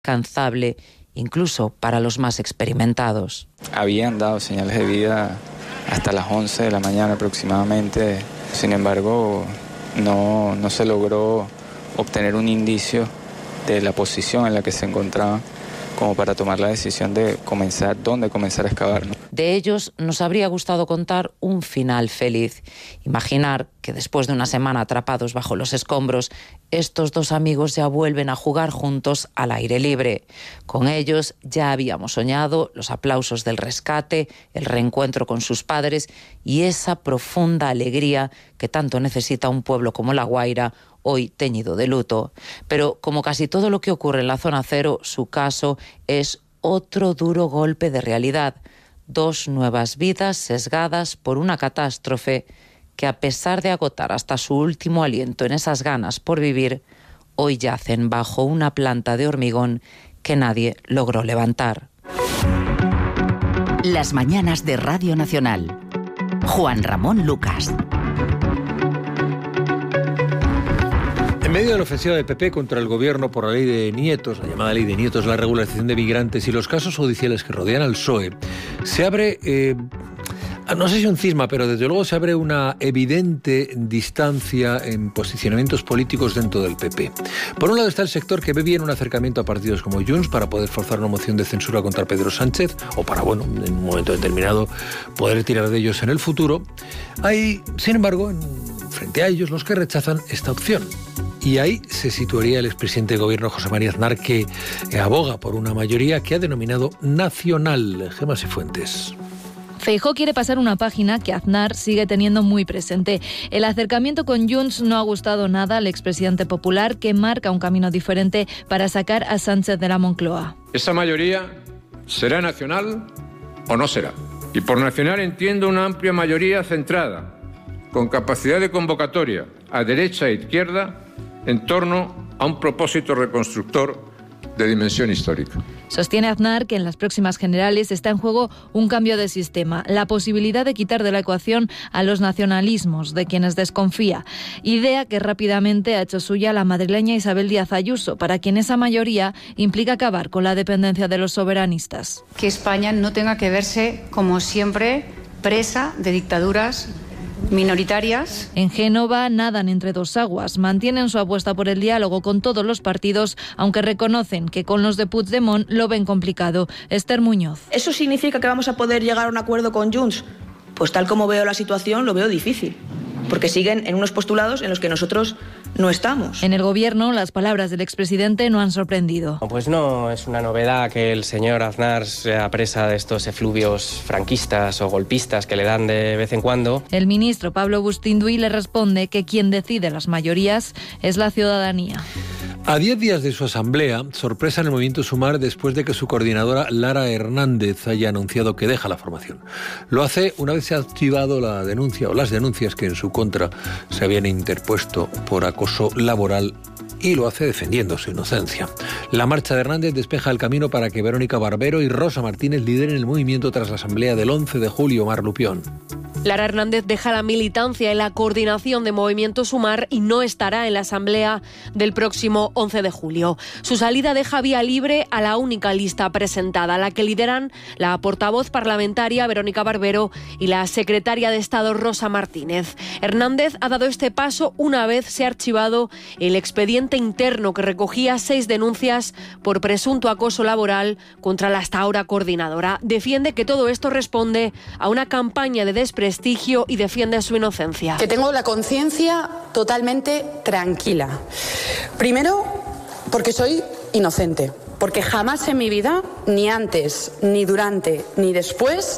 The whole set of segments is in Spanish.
inalcanzable incluso para los más experimentados. Habían dado señales de vida hasta las 11 de la mañana aproximadamente, sin embargo no se logró obtener un indicio de la posición en la que se encontraban como para tomar la decisión de dónde comenzar a excavar, ¿no? De ellos nos habría gustado contar un final feliz. Imaginar que después de una semana atrapados bajo los escombros, estos dos amigos ya vuelven a jugar juntos al aire libre. Con ellos ya habíamos soñado los aplausos del rescate, el reencuentro con sus padres y esa profunda alegría que tanto necesita un pueblo como La Guaira, hoy teñido de luto. Pero como casi todo lo que ocurre en la zona cero, su caso es otro duro golpe de realidad. Dos nuevas vidas sesgadas por una catástrofe que, a pesar de agotar hasta su último aliento en esas ganas por vivir, hoy yacen bajo una planta de hormigón que nadie logró levantar. Las mañanas de Radio Nacional. Juan Ramón Lucas. En medio de la ofensiva del PP contra el gobierno por la ley de nietos, la llamada ley de nietos, la regularización de migrantes y los casos judiciales que rodean al PSOE, se abre, no sé si un cisma, pero desde luego se abre una evidente distancia en posicionamientos políticos dentro del PP. Por un lado está el sector que ve bien un acercamiento a partidos como Junts para poder forzar una moción de censura contra Pedro Sánchez o para, en un momento determinado, poder tirar de ellos en el futuro. Hay, sin embargo, frente a ellos los que rechazan esta opción. Y ahí se situaría el expresidente de gobierno José María Aznar, que aboga por una mayoría que ha denominado nacional. Gemma Cifuentes. Feijóo quiere pasar una página que Aznar sigue teniendo muy presente. El acercamiento con Junts no ha gustado nada al expresidente popular, que marca un camino diferente para sacar a Sánchez de la Moncloa. ¿Esa mayoría será nacional o no será? Y por nacional entiendo una amplia mayoría centrada, con capacidad de convocatoria a derecha e izquierda, en torno a un propósito reconstructor de dimensión histórica. Sostiene Aznar que en las próximas generales está en juego un cambio de sistema, la posibilidad de quitar de la ecuación a los nacionalismos de quienes desconfía, idea que rápidamente ha hecho suya la madrileña Isabel Díaz Ayuso, para quien esa mayoría implica acabar con la dependencia de los soberanistas. Que España no tenga que verse, como siempre, presa de dictaduras minoritarias. En Génova nadan entre dos aguas, mantienen su apuesta por el diálogo con todos los partidos, aunque reconocen que con los de Puigdemont lo ven complicado. Esther Muñoz. ¿Eso significa que vamos a poder llegar a un acuerdo con Junts? Pues tal como veo la situación, lo veo difícil, porque siguen en unos postulados en los que nosotros no estamos. En el gobierno, las palabras del expresidente no han sorprendido. Pues no es una novedad que el señor Aznar sea presa de estos efluvios franquistas o golpistas que le dan de vez en cuando. El ministro Pablo Bustinduy le responde que quien decide las mayorías es la ciudadanía. A 10 días de su asamblea, sorpresa en el movimiento Sumar después de que su coordinadora Lara Hernández haya anunciado que deja la formación. Lo hace una vez se ha activado la denuncia o las denuncias que en su contra se habían interpuesto por acoso laboral, y lo hace defendiendo su inocencia. La marcha de Hernández despeja el camino para que Verónica Barbero y Rosa Martínez lideren el movimiento tras la asamblea del 11 de julio. Mar Lupión. Lara Hernández deja la militancia en la coordinación de Movimiento Sumar y no estará en la asamblea del próximo 11 de julio. Su salida deja vía libre a la única lista presentada, la que lideran la portavoz parlamentaria Verónica Barbero y la secretaria de Estado Rosa Martínez. Hernández ha dado este paso una vez se ha archivado el expediente interno que recogía 6 denuncias por presunto acoso laboral contra la hasta ahora coordinadora. Defiende que todo esto responde a una campaña de desprestigio y defiende su inocencia. Que tengo la conciencia totalmente tranquila. Primero, porque soy inocente. Porque jamás en mi vida, ni antes, ni durante, ni después,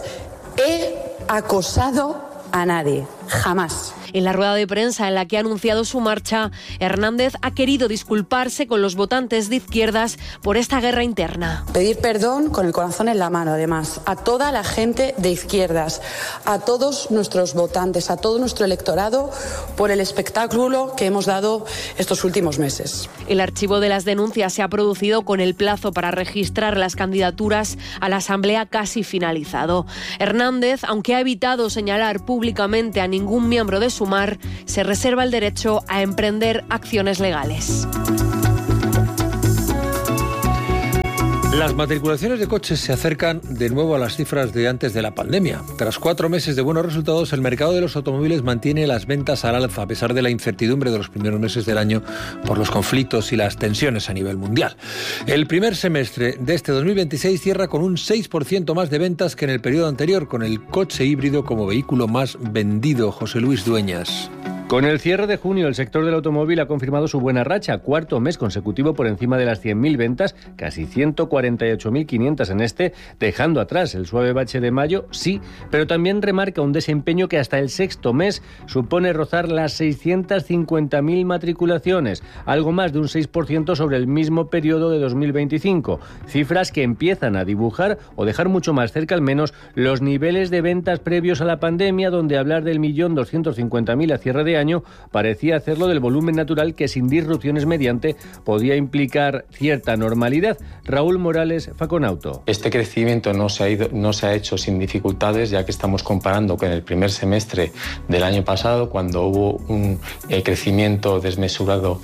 he acosado a nadie. Jamás. En la rueda de prensa en la que ha anunciado su marcha, Hernández ha querido disculparse con los votantes de izquierdas por esta guerra interna. Pedir perdón con el corazón en la mano, además, a toda la gente de izquierdas, a todos nuestros votantes, a todo nuestro electorado, por el espectáculo que hemos dado estos últimos meses. El archivo de las denuncias se ha producido con el plazo para registrar las candidaturas a la Asamblea casi finalizado. Hernández, aunque ha evitado señalar públicamente a ningún miembro de Sumar, se reserva el derecho a emprender acciones legales. Las matriculaciones de coches se acercan de nuevo a las cifras de antes de la pandemia. Tras 4 meses de buenos resultados, el mercado de los automóviles mantiene las ventas al alza, a pesar de la incertidumbre de los primeros meses del año por los conflictos y las tensiones a nivel mundial. El primer semestre de este 2026 cierra con un 6% más de ventas que en el periodo anterior, con el coche híbrido como vehículo más vendido. José Luis Dueñas. Con el cierre de junio, el sector del automóvil ha confirmado su buena racha, cuarto mes consecutivo por encima de las 100.000 ventas, casi 148.500 en este, dejando atrás el suave bache de mayo, sí, pero también remarca un desempeño que hasta el sexto mes supone rozar las 650.000 matriculaciones, algo más de un 6% sobre el mismo periodo de 2025, cifras que empiezan a dibujar o dejar mucho más cerca al menos los niveles de ventas previos a la pandemia, donde hablar del 1.250.000 a cierre de año parecía hacerlo del volumen natural que sin disrupciones mediante podía implicar cierta normalidad. Raúl Morales, Faconauto. Este crecimiento no se ha hecho sin dificultades, ya que estamos comparando con el primer semestre del año pasado, cuando hubo un crecimiento desmesurado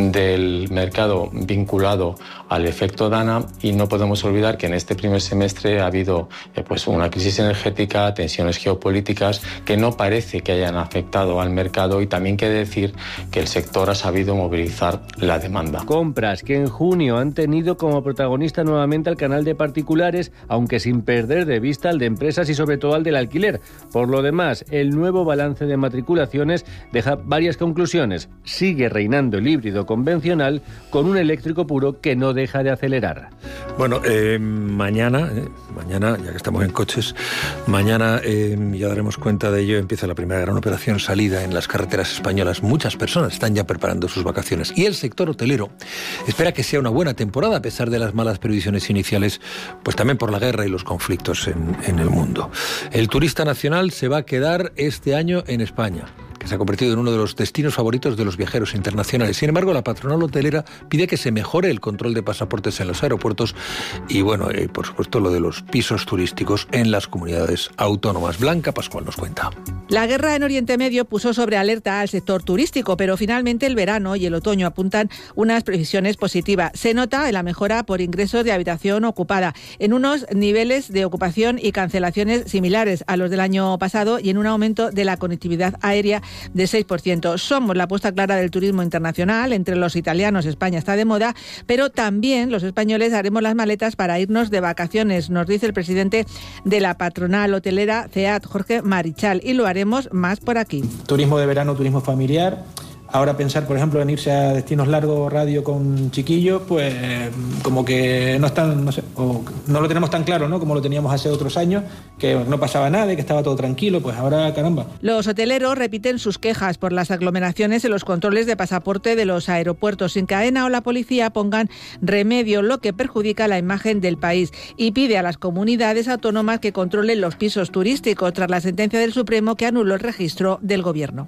del mercado vinculado al efecto Dana, y no podemos olvidar que en este primer semestre ha habido una crisis energética, tensiones geopolíticas que no parece que hayan afectado al mercado, y también quiere decir que el sector ha sabido movilizar la demanda. Compras que en junio han tenido como protagonista nuevamente al canal de particulares, aunque sin perder de vista al de empresas y sobre todo al del alquiler. Por lo demás, el nuevo balance de matriculaciones deja varias conclusiones. Sigue reinando el híbrido convencional con un eléctrico puro que no deja de acelerar. Bueno, mañana, ya que estamos en coches, mañana ya daremos cuenta de ello, empieza la primera gran operación salida en las carreteras españolas. Muchas personas están ya preparando sus vacaciones y el sector hotelero espera que sea una buena temporada a pesar de las malas previsiones iniciales, pues también por la guerra y los conflictos en el mundo. El turista nacional se va a quedar este año en España, que se ha convertido en uno de los destinos favoritos de los viajeros internacionales. Sin embargo, la patronal hotelera pide que se mejore el control de pasaportes en los aeropuertos y, por supuesto, lo de los pisos turísticos en las comunidades autónomas. Blanca Pascual nos cuenta. La guerra en Oriente Medio puso sobre alerta al sector turístico, pero finalmente el verano y el otoño apuntan unas previsiones positivas. Se nota en la mejora por ingresos de habitación ocupada, en unos niveles de ocupación y cancelaciones similares a los del año pasado y en un aumento de la conectividad aérea de 6%. Somos la apuesta clara del turismo internacional. Entre los italianos España está de moda, pero también los españoles haremos las maletas para irnos de vacaciones, nos dice el presidente de la patronal hotelera CEAT, Jorge Marichal, y lo haremos más por aquí. Turismo de verano, turismo familiar. Ahora pensar, por ejemplo, en irse a destinos largos radio con chiquillos, pues como que no están, o no lo tenemos tan claro, ¿no? Como lo teníamos hace otros años, que no pasaba nada y que estaba todo tranquilo, pues ahora caramba. Los hoteleros repiten sus quejas por las aglomeraciones en los controles de pasaporte de los aeropuertos, sin que AENA o la policía pongan remedio, lo que perjudica la imagen del país, y pide a las comunidades autónomas que controlen los pisos turísticos tras la sentencia del Supremo que anuló el registro del Gobierno.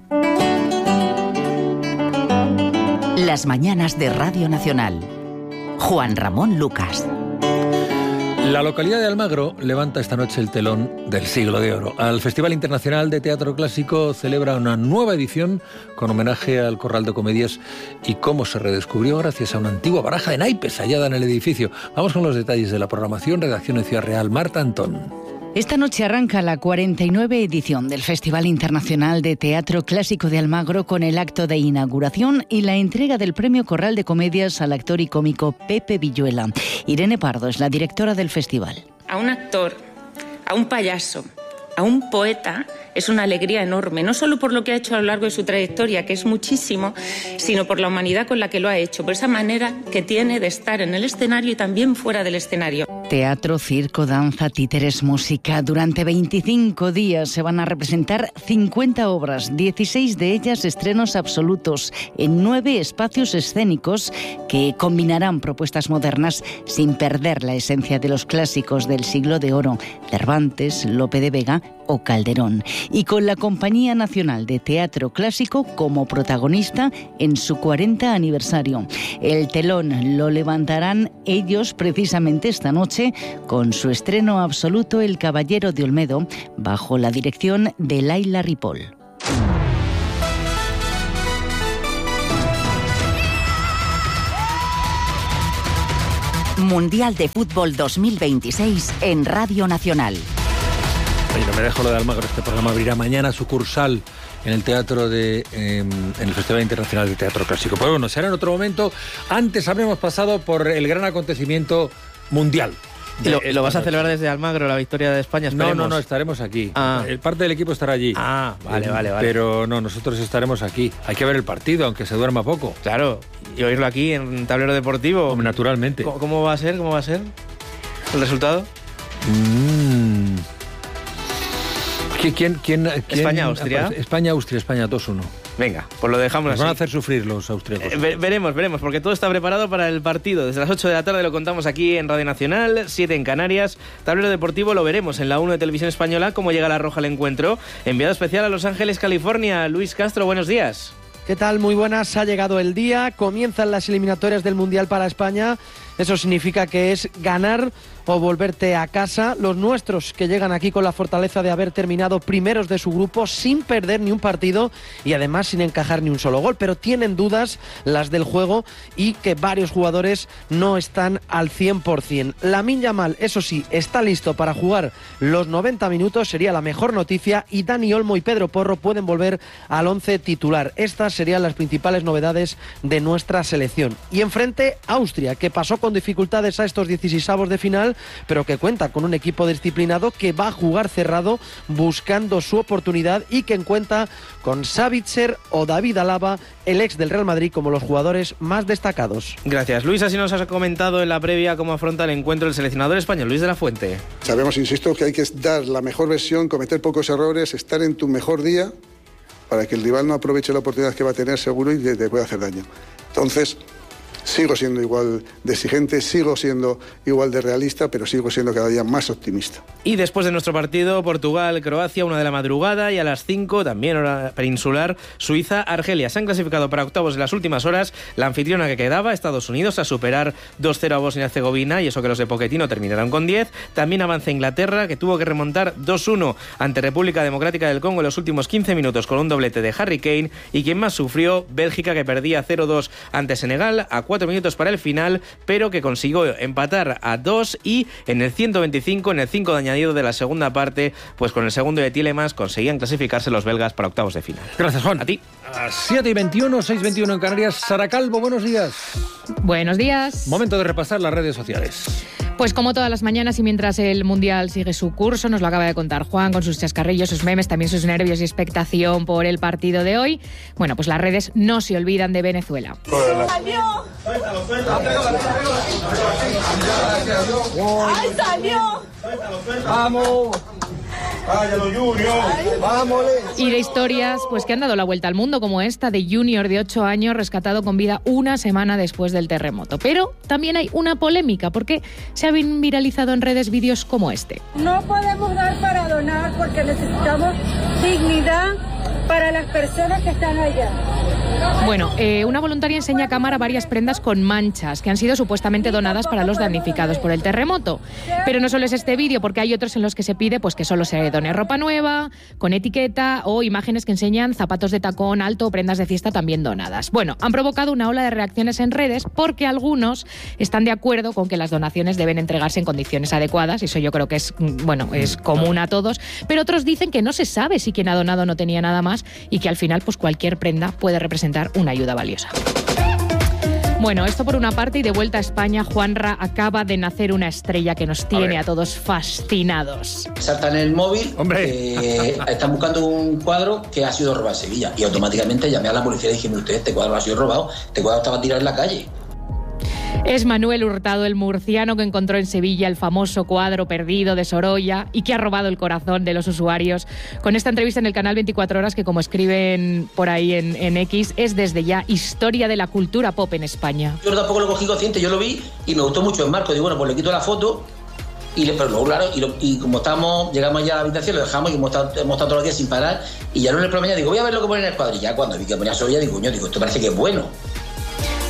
Las mañanas de Radio Nacional. Juan Ramón Lucas. La localidad de Almagro levanta esta noche el telón del Siglo de Oro. Al Festival Internacional de Teatro Clásico celebra una nueva edición con homenaje al Corral de Comedias y cómo se redescubrió gracias a una antigua baraja de naipes hallada en el edificio. Vamos con los detalles de la programación. Redacción en Ciudad Real, Marta Antón. Esta noche arranca la 49 edición del Festival Internacional de Teatro Clásico de Almagro con el acto de inauguración y la entrega del Premio Corral de Comedias al actor y cómico Pepe Villuela. Irene Pardo es la directora del festival. A un actor, a un payaso, a un poeta es una alegría enorme, no solo por lo que ha hecho a lo largo de su trayectoria, que es muchísimo, sino por la humanidad con la que lo ha hecho, por esa manera que tiene de estar en el escenario y también fuera del escenario. Teatro, circo, danza, títeres, música. Durante 25 días se van a representar 50 obras, 16 de ellas estrenos absolutos, en 9 espacios escénicos que combinarán propuestas modernas sin perder la esencia de los clásicos del Siglo de Oro, Cervantes, Lope de Vega o Calderón, y con la Compañía Nacional de Teatro Clásico como protagonista en su 40 aniversario. El telón lo levantarán ellos precisamente esta noche con su estreno absoluto El Caballero de Olmedo, bajo la dirección de Laila Ripoll. Mundial de Fútbol 2026 en Radio Nacional. Oye, no me dejo lo de Almagro. Este programa abrirá mañana sucursal en el teatro en el Festival Internacional de Teatro Clásico. Pero bueno, será en otro momento. Antes habremos pasado por el gran acontecimiento mundial. ¿Y lo vas a celebrar desde Almagro, la victoria de España? Esperemos. No, estaremos aquí. Parte del equipo estará allí. Vale. Pero no, nosotros estaremos aquí. Hay que ver el partido, aunque se duerma poco. Claro, y oírlo aquí en Tablero Deportivo. Naturalmente. ¿Cómo va a ser? ¿El resultado? ¿Quién? ¿España-Austria? España-Austria, España 2-1. Venga, pues lo dejamos así. Nos van a hacer sufrir los austríacos. Veremos, porque todo está preparado para el partido. Desde las 8 de la tarde lo contamos aquí en Radio Nacional, 7 en Canarias. Tablero Deportivo lo veremos en la 1 de Televisión Española, cómo llega la Roja al encuentro. Enviado especial a Los Ángeles, California. Luis Castro, buenos días. ¿Qué tal? Muy buenas, ha llegado el día, comienzan las eliminatorias del Mundial para España. Eso significa que es ganar o volverte a casa. Los nuestros, que llegan aquí con la fortaleza de haber terminado primeros de su grupo sin perder ni un partido y además sin encajar ni un solo gol, pero tienen dudas las del juego y que varios jugadores no están al 100%. Lamine Yamal, eso sí, está listo para jugar los 90 minutos, sería la mejor noticia, y Dani Olmo y Pedro Porro pueden volver al 11 titular. Estas serían las principales novedades de nuestra selección. Y enfrente, Austria, que pasó con dificultades a estos 16avos de final, pero que cuenta con un equipo disciplinado que va a jugar cerrado buscando su oportunidad y que cuenta con Savitzer o David Alaba, el ex del Real Madrid, como los jugadores más destacados. Gracias, Luis. Así nos has comentado en la previa cómo afronta el encuentro el seleccionador español, Luis de la Fuente. Sabemos, insisto, que hay que dar la mejor versión, cometer pocos errores, estar en tu mejor día para que el rival no aproveche la oportunidad que va a tener seguro y te pueda hacer daño. Entonces, sigo siendo igual de exigente, sigo siendo igual de realista, pero sigo siendo cada día más optimista. Y después de nuestro partido, Portugal-Croacia, 1 de la madrugada, y a las 5, también hora peninsular, Suiza-Argelia. Se han clasificado para octavos en las últimas horas. La anfitriona que quedaba, Estados Unidos, a superar 2-0 a Bosnia-Herzegovina, y eso que los de Pochettino terminaron con 10. También avanza Inglaterra, que tuvo que remontar 2-1 ante República Democrática del Congo en los últimos 15 minutos con un doblete de Harry Kane. Y quien más sufrió, Bélgica, que perdía 0-2 ante Senegal a 4 minutos para el final, pero que consiguió empatar a 2, y en el 125, en el 5 de añadido de la segunda parte, pues con el segundo de Tielemans conseguían clasificarse los belgas para octavos de final. Gracias, Juan. A ti. A 7:21, 6:21 en Canarias. Sara Calvo, buenos días. Buenos días. Momento de repasar las redes sociales. Pues como todas las mañanas y mientras el Mundial sigue su curso, nos lo acaba de contar Juan con sus chascarrillos, sus memes, también sus nervios y expectación por el partido de hoy. Bueno, pues las redes no se olvidan de Venezuela. ¡Salió! ¡Ay, salió! ¡Vamos! ¡Váyalo, Junior! ¡Vámonos! Y de historias pues que han dado la vuelta al mundo, como esta de Junior, de 8 años, rescatado con vida una semana después del terremoto. Pero también hay una polémica, porque se han viralizado en redes vídeos como este. No podemos dar para donar porque necesitamos dignidad para las personas que están allá. Bueno, una voluntaria enseña a cámara varias prendas con manchas que han sido supuestamente donadas para los damnificados por el terremoto. Pero no solo es este vídeo, porque hay otros en los que se pide pues que solo se done ropa nueva, con etiqueta, o imágenes que enseñan zapatos de tacón alto o prendas de fiesta también donadas. Bueno, han provocado una ola de reacciones en redes porque algunos están de acuerdo con que las donaciones deben entregarse en condiciones adecuadas, y eso yo creo que es, bueno, es común a todos, pero otros dicen que no se sabe si quien ha donado no tenía nada más y que al final pues cualquier prenda puede representar una ayuda valiosa. Bueno, esto por una parte, y de vuelta a España, Juanra, acaba de nacer una estrella que nos tiene a todos fascinados. Saltan el móvil, están buscando un cuadro que ha sido robado en Sevilla, y automáticamente llamé a la policía y dije: usted, este cuadro ha sido robado, este cuadro estaba tirado en la calle. Es Manuel Hurtado, el murciano que encontró en Sevilla el famoso cuadro perdido de Sorolla y que ha robado el corazón de los usuarios. Con esta entrevista en el canal 24 Horas, que como escriben por ahí en X, es desde ya historia de la cultura pop en España. Yo tampoco lo cogí consciente, yo lo vi y me gustó mucho el marco. Digo, bueno, pues le quito la foto, pero luego, claro, y como llegamos ya a la habitación, lo dejamos y hemos estado todos los días sin parar, y ya no en el mañana digo, voy a ver lo que pone en el cuadro. Y ya cuando vi que ponía Sorolla, digo, esto parece que es bueno.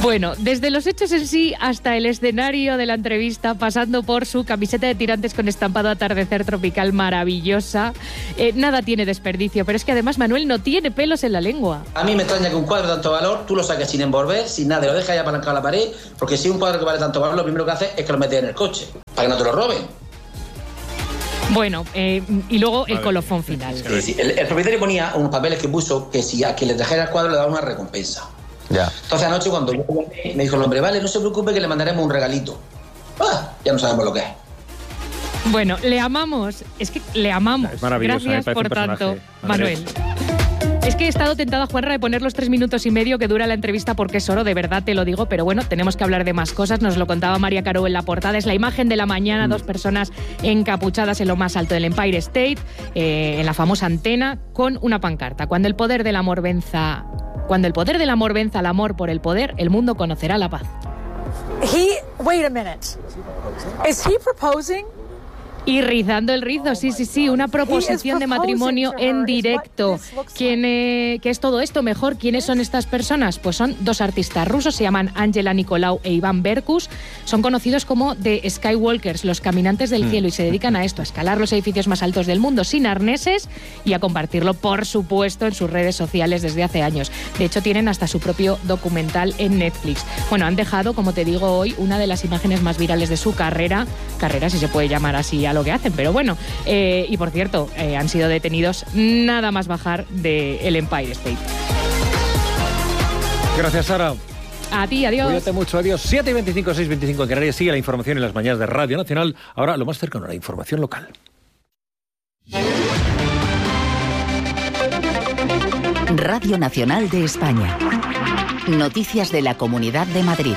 Bueno, desde los hechos en sí hasta el escenario de la entrevista, pasando por su camiseta de tirantes con estampado atardecer tropical maravillosa, nada tiene desperdicio, pero es que además Manuel no tiene pelos en la lengua. A mí me extraña que un cuadro de tanto valor tú lo saques sin envolver, sin nada, y lo dejas ahí apalancado a la pared, porque si un cuadro que vale tanto valor, lo primero que hace es que lo metes en el coche, para que no te lo roben. Bueno, y luego el colofón final. Sí. El propietario ponía unos papeles que puso que si a quien le trajera el cuadro le daba una recompensa. Ya. Entonces anoche cuando yo me dijo el hombre, vale, no se preocupe que le mandaremos un regalito. Ya no sabemos lo que es. Bueno, le amamos, es que le amamos. Es maravilloso. Gracias por tanto, Manuel. Es que he estado tentada, Juanra, de poner los 3 minutos y medio que dura la entrevista porque es oro, de verdad te lo digo, pero bueno, tenemos que hablar de más cosas. Nos lo contaba María Caro en la portada. Es la imagen de la mañana, 2 personas encapuchadas en lo más alto del Empire State, en la famosa antena, con una pancarta. Cuando el poder del amor venza al amor por el poder, el mundo conocerá la paz. Wait a minute. Is he proposing? Y rizando el rizo, sí, una proposición de matrimonio en directo. ¿Qué es todo esto? Mejor, ¿quiénes son estas personas? Pues son 2 artistas rusos, se llaman Angela Nicolau e Iván Berkus. Son conocidos como The Skywalkers, los caminantes del cielo, y se dedican a esto, a escalar los edificios más altos del mundo sin arneses y a compartirlo, por supuesto, en sus redes sociales desde hace años. De hecho, tienen hasta su propio documental en Netflix. Bueno, han dejado, como te digo hoy, una de las imágenes más virales de su carrera si se puede llamar así a lo que hacen, pero bueno, y por cierto, han sido detenidos nada más bajar del Empire State. Gracias, Sara. A ti, adiós. Cuídate mucho, adiós. 7:25, 6:25 en Canarias. Sigue la información en las mañanas de Radio Nacional. Ahora lo más cercano a la información local. Radio Nacional de España. Noticias de la Comunidad de Madrid.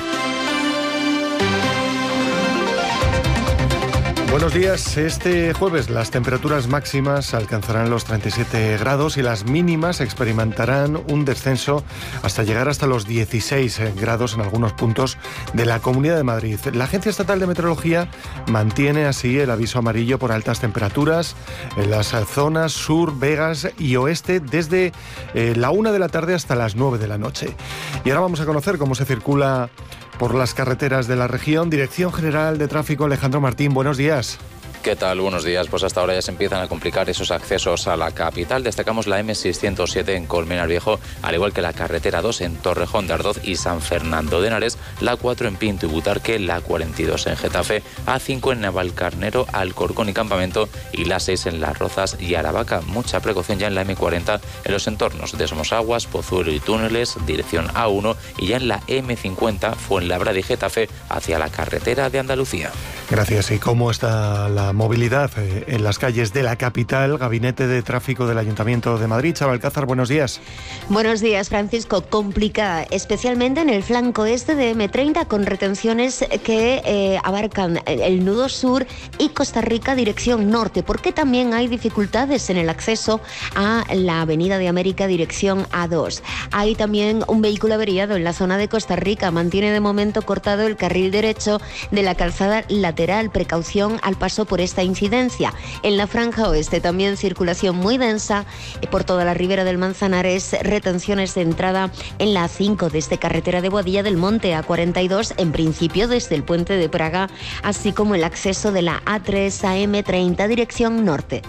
Buenos días. Este jueves las temperaturas máximas alcanzarán los 37 grados y las mínimas experimentarán un descenso hasta llegar hasta los 16 grados en algunos puntos de la Comunidad de Madrid. La Agencia Estatal de Meteorología mantiene así el aviso amarillo por altas temperaturas en las zonas sur, Vegas y oeste desde la 1 de la tarde hasta las 9 de la noche. Y ahora vamos a conocer cómo se circula por las carreteras de la región. Dirección General de Tráfico, Alejandro Martín, buenos días. ¿Qué tal? Buenos días. Pues hasta ahora ya se empiezan a complicar esos accesos a la capital. Destacamos la M607 en Colmenar Viejo, al igual que la carretera 2 en Torrejón de Ardoz y San Fernando de Henares, la 4 en Pinto y Butarque, la 42 en Getafe, A5 en Navalcarnero, Alcorcón y Campamento y la 6 en Las Rozas y Aravaca. Mucha precaución ya en la M40 en los entornos de Somosaguas, Pozuelo y Túneles, dirección A1, y ya en la M50 Fuenlabrada y Getafe hacia la carretera de Andalucía. Gracias. ¿Y cómo está la movilidad en las calles de la capital? Gabinete de Tráfico del Ayuntamiento de Madrid. Chava Alcázar, buenos días. Buenos días, Francisco. Complicada, especialmente en el flanco este de M30, con retenciones que abarcan el nudo sur y Costa Rica dirección norte, porque también hay dificultades en el acceso a la Avenida de América dirección A2. Hay también un vehículo averiado en la zona de Costa Rica. Mantiene de momento cortado el carril derecho de la calzada lateral. Precaución al paso por esta incidencia. En la franja oeste también circulación muy densa por toda la ribera del Manzanares, retenciones de entrada en la A5 desde carretera de Boadilla del Monte a 42, en principio desde el puente de Praga, así como el acceso de la A3 a M30 dirección norte.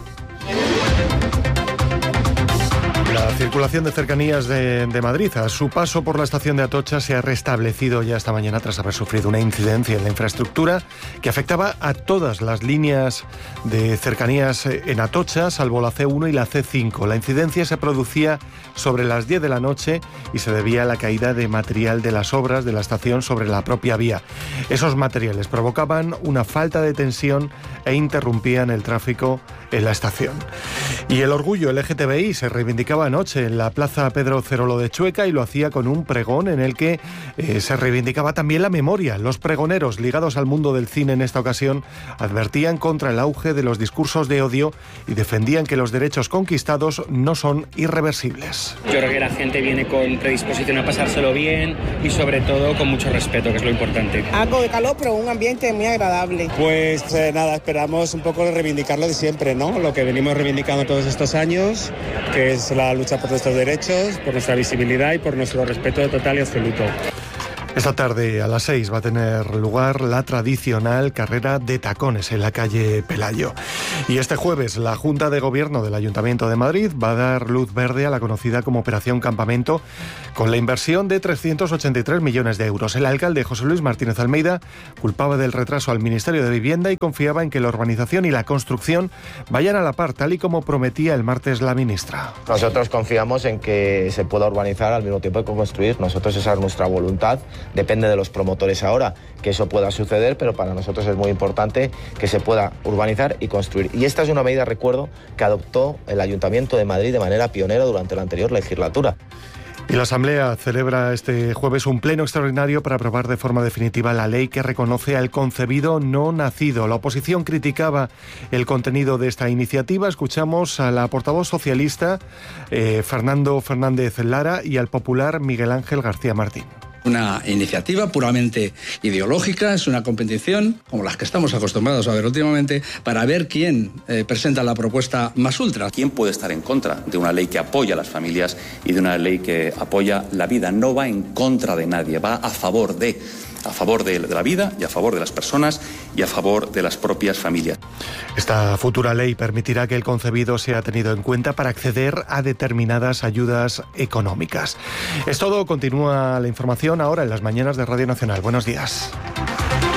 La circulación de cercanías de Madrid a su paso por la estación de Atocha se ha restablecido ya esta mañana tras haber sufrido una incidencia en la infraestructura que afectaba a todas las líneas de cercanías en Atocha, salvo la C1 y la C5. La incidencia se producía sobre las 10 de la noche y se debía a la caída de material de las obras de la estación sobre la propia vía. Esos materiales provocaban una falta de tensión e interrumpían el tráfico en la estación. Y el orgullo LGTBI se reivindicaba anoche en la Plaza Pedro Cerolo de Chueca y lo hacía con un pregón en el que se reivindicaba también la memoria. Los pregoneros ligados al mundo del cine en esta ocasión advertían contra el auge de los discursos de odio y defendían que los derechos conquistados no son irreversibles. Yo creo que la gente viene con predisposición a pasárselo bien y sobre todo con mucho respeto, que es lo importante. Algo de calor, pero un ambiente muy agradable. Pues nada, esperamos un poco reivindicar lo de siempre, ¿no? Lo que venimos reivindicando todos estos años, que es la lucha por nuestros derechos, por nuestra visibilidad y por nuestro respeto total y absoluto. Esta tarde a las 6 va a tener lugar la tradicional carrera de tacones en la calle Pelayo. Y este jueves la Junta de Gobierno del Ayuntamiento de Madrid va a dar luz verde a la conocida como Operación Campamento, con la inversión de 383 millones de euros. El alcalde José Luis Martínez Almeida culpaba del retraso al Ministerio de Vivienda y confiaba en que la urbanización y la construcción vayan a la par, tal y como prometía el martes la ministra. Nosotros confiamos en que se pueda urbanizar al mismo tiempo que construir. Nosotros, esa es nuestra voluntad. Depende de los promotores ahora que eso pueda suceder, pero para nosotros es muy importante que se pueda urbanizar y construir. Y esta es una medida, recuerdo, que adoptó el Ayuntamiento de Madrid de manera pionera durante la anterior legislatura. Y la Asamblea celebra este jueves un pleno extraordinario para aprobar de forma definitiva la ley que reconoce al concebido no nacido. La oposición criticaba el contenido de esta iniciativa. Escuchamos a la portavoz socialista Fernando Fernández Lara y al popular Miguel Ángel García Martín. Una iniciativa puramente ideológica, es una competición, como las que estamos acostumbrados a ver últimamente, para ver quién presenta la propuesta más ultra. ¿Quién puede estar en contra de una ley que apoya a las familias y de una ley que apoya la vida? No va en contra de nadie, va a favor de la vida y a favor de las personas y a favor de las propias familias. Esta futura ley permitirá que el concebido sea tenido en cuenta para acceder a determinadas ayudas económicas. Es todo, continúa la información ahora en las mañanas de Radio Nacional. Buenos días.